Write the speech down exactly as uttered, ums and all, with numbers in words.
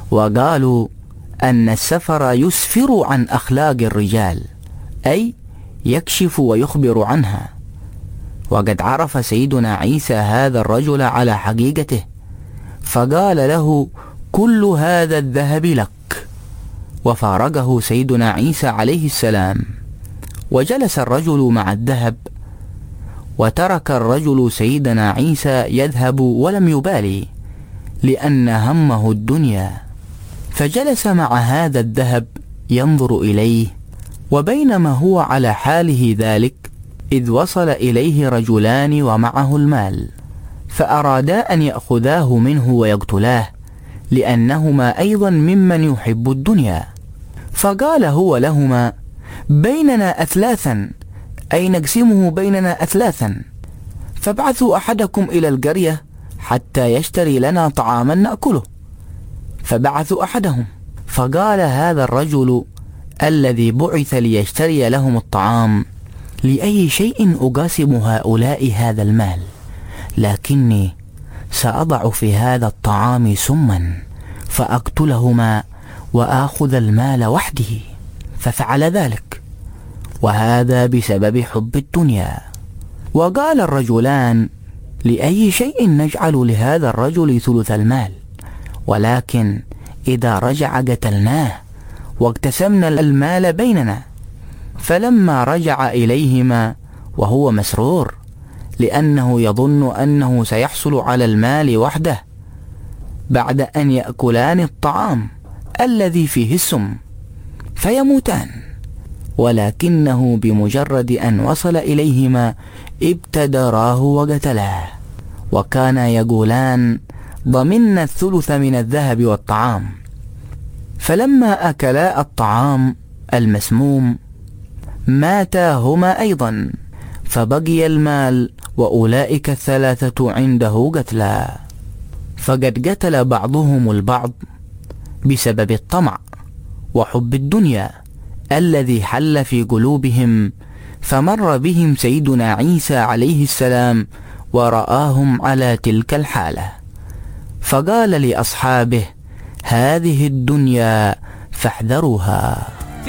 وقالوا أن السفر يسفر عن أخلاق الرجال، أي يكشف ويخبر عنها. وقد عرف سيدنا عيسى هذا الرجل على حقيقته، فقال له: كل هذا الذهب لك. وفارقه سيدنا عيسى عليه السلام، وجلس الرجل مع الذهب، وترك الرجل سيدنا عيسى يذهب ولم يبالي، لأن همه الدنيا، فجلس مع هذا الذهب ينظر إليه. وبينما هو على حاله ذلك إذ وصل إليه رجلان ومعه المال، فأرادا أن يأخذاه منه ويقتلاه، لأنهما أيضا ممن يحب الدنيا. فقال هو لهما: بيننا أثلاثا، أي نقسمه بيننا أثلاثا، فابعثوا أحدكم إلى القرية حتى يشتري لنا طعاما نأكله. فبعثوا أحدهم، فقال هذا الرجل الذي بعث ليشتري لهم الطعام: لأي شيء أقاسم هؤلاء هذا المال؟ لكني سأضع في هذا الطعام سما فأقتلهما وآخذ المال وحده. ففعل ذلك، وهذا بسبب حب الدنيا. وقال الرجلان: لأي شيء نجعل لهذا الرجل ثلث المال؟ ولكن إذا رجع قتلناه واقتسمنا المال بيننا. فلما رجع إليهما وهو مسرور، لأنه يظن أنه سيحصل على المال وحده بعد أن يأكلان الطعام الذي فيه السم فيموتان، ولكنه بمجرد أن وصل إليهما ابتدراه وقتلاه، وكان يقولان: ضمنا الثلث من الذهب والطعام. فلما أكلا الطعام المسموم ماتا هما أيضا، فبقي المال وأولئك الثلاثة عنده قتلا. فقد قتل بعضهم البعض بسبب الطمع وحب الدنيا الذي حل في قلوبهم. فمر بهم سيدنا عيسى عليه السلام ورآهم على تلك الحالة، فقال لأصحابه: هذه الدنيا فاحذروها.